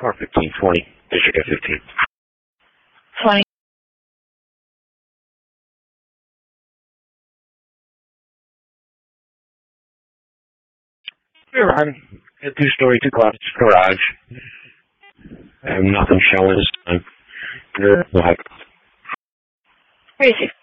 Car 1520, District F15. 20. We're on a 2-story, 2-car garage. I have nothing showing this time. No, Where is it?